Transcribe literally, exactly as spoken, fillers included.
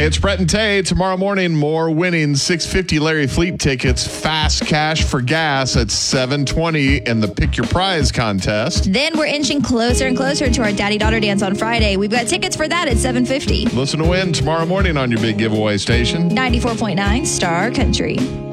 Hey, it's Brett and Tay. Tomorrow morning, more winning six fifty Larry Fleet tickets, fast cash for gas at seven twenty in the Pick Your Prize contest. Then we're inching closer and closer to our daddy-daughter dance on Friday. We've got tickets for that at seven fifty. Listen to win tomorrow morning on your big giveaway station. ninety-four point nine Star Country.